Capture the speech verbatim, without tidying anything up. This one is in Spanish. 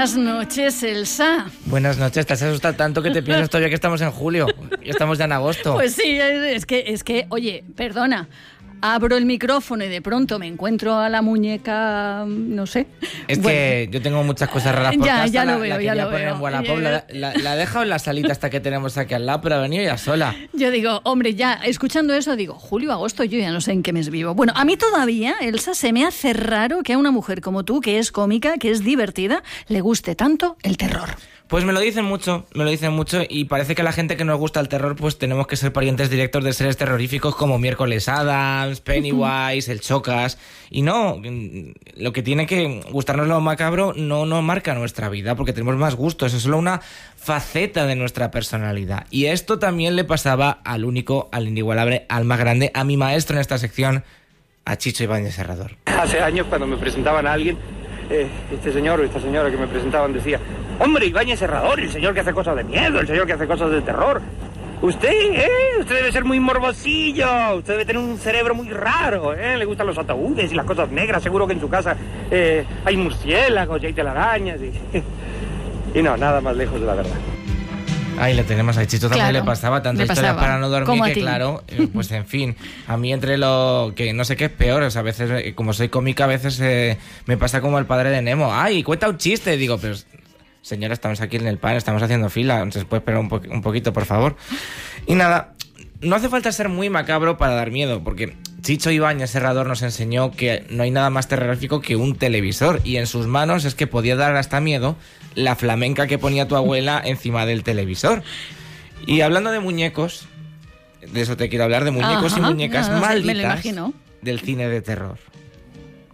Buenas noches, Elsa. Buenas noches, te has asustado tanto que te piensas todavía que estamos en julio. Ya estamos ya en agosto. Pues sí, es que, es que, oye, perdona. Abro el micrófono y de pronto me encuentro a la muñeca, no sé. Es bueno. que yo tengo muchas cosas raras por ya, casa. ya la, lo veo, la ya quería lo poner veo. en Wallapop, la, la, la he dejado en la salita hasta que tenemos aquí al lado, pero ha venido ya sola. Yo digo, hombre, ya escuchando eso digo, julio, agosto, yo ya no sé en qué mes vivo. Bueno, a mí todavía, Elsa, se me hace raro que a una mujer como tú, que es cómica, que es divertida, le guste tanto el terror. Pues me lo dicen mucho, me lo dicen mucho y parece que a la gente que nos gusta el terror pues tenemos que ser parientes directos de seres terroríficos como Miércoles Addams, Pennywise, el Chocas. Y no, lo que tiene que gustarnos lo macabro no nos marca nuestra vida porque tenemos más gustos, es solo una faceta de nuestra personalidad. Y esto también le pasaba al único, al inigualable, al más grande, a mi maestro en esta sección, a Chicho Ibáñez Serrador. Hace años cuando me presentaban a alguien, eh, este señor o esta señora que me presentaban decía: hombre, Ibáñez Serrador, el señor que hace cosas de miedo, el señor que hace cosas de terror. Usted, ¿eh? Usted debe ser muy morbosillo, usted debe tener un cerebro muy raro, ¿eh? Le gustan los ataúdes y las cosas negras, seguro que en su casa eh, hay murciélagos y hay telarañas y... y no, nada más lejos de la verdad. Ahí le tenemos a Chicho, también Claro, le pasaba tantas le historias pasaba. para no dormir Como a que ti. claro, eh, pues en fin, a mí entre lo que no sé qué es peor, o sea, a veces, eh, como soy cómica, a veces eh, me pasa como el padre de Nemo, ay, cuenta un chiste, digo, pero señora, estamos aquí en el pan, estamos haciendo fila, ¿se puede esperar un, po- un poquito, por favor? Y nada, no hace falta ser muy macabro para dar miedo, porque Chicho Ibáñez Serrador nos enseñó que no hay nada más terrorífico que un televisor, y en sus manos es que podía dar hasta miedo la flamenca que ponía tu abuela encima del televisor. Y hablando de muñecos, de eso te quiero hablar, de muñecos Ajá, y muñecas no, no sé, me lo malditas imagino. del cine de terror.